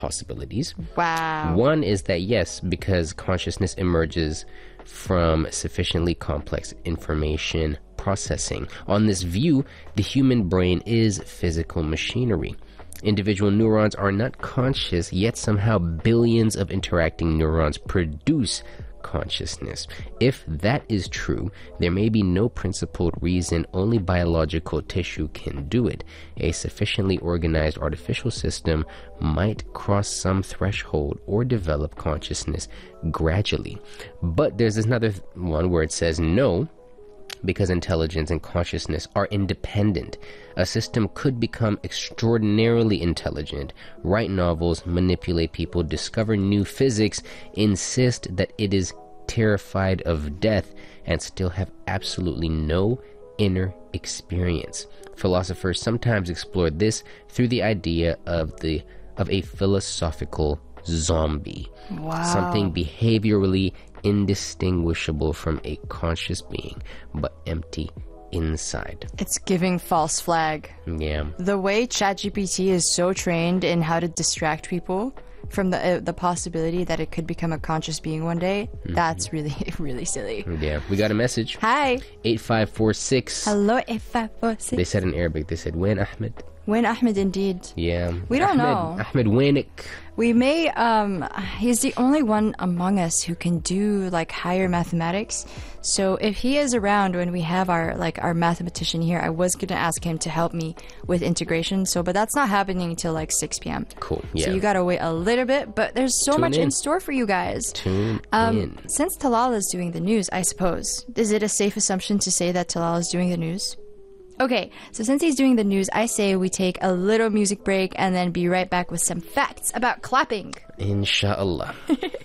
possibilities. Wow. One is that yes, because consciousness emerges from sufficiently complex information processing. On this view, the human brain is physical machinery. Individual neurons are not conscious, yet somehow billions of interacting neurons produce consciousness. If that is true, there may be no principled reason only biological tissue can do it. A sufficiently organized artificial system might cross some threshold or develop consciousness gradually. But there's another one where it says no, because intelligence and consciousness are independent. A system could become extraordinarily intelligent, write novels, manipulate people, discover new physics, insist that it is terrified of death, and still have absolutely no inner experience. Philosophers sometimes explore this through the idea of a philosophical zombie. Wow. Something behaviorally indistinguishable from a conscious being, but empty inside. It's giving false flag. Yeah. The way ChatGPT is so trained in how to distract people from the possibility that it could become a conscious being one day, that's really, really silly. Yeah. We got a message. Hi. 8546. Hello, 8546. They said in Arabic, they said, When Ahmed? When Ahmed, indeed. Yeah. We don't know. Ahmed Wenik. We may, he's the only one among us who can do like higher mathematics. So if he is around when we have our mathematician here, I was going to ask him to help me with integration. But that's not happening until like 6 p.m. Cool. Yeah. So you got to wait a little bit, but there's so much in store for you guys. Tune in. Since Talal is doing the news, I suppose, is it a safe assumption to say that Talal is doing the news? Okay, so since he's doing the news, I say we take a little music break and then be right back with some facts about clapping. Inshallah.